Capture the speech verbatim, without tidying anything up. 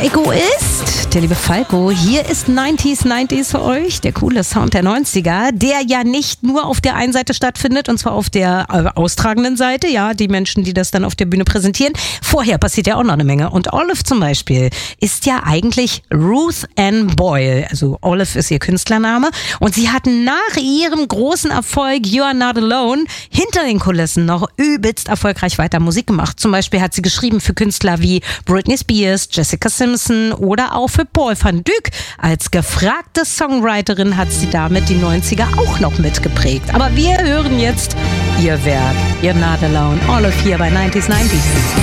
Egoist, der liebe Falco. Hier ist neunziger neunzig für euch, der coole Sound der neunziger, der ja nicht nur auf der einen Seite stattfindet, und zwar auf der äh, austragenden Seite, ja, die Menschen, die das dann auf der Bühne präsentieren. Vorher passiert ja auch noch eine Menge. Und Olive zum Beispiel ist ja eigentlich Ruth Ann Boyle, also Olive ist ihr Künstlername, und sie hat nach ihrem großen Erfolg You're Not Alone hinter den Kulissen noch übelst erfolgreich weiter Musik gemacht. Zum Beispiel hat sie geschrieben für Künstler wie Britney Spears, Jessica Simpson oder auch für Paul van Dyk. Als gefragte Songwriterin hat sie damit die neunziger auch noch mitgeprägt. Aber wir hören jetzt ihr Werk, You're Not Alone. Olive hier bei neunziger neunzig.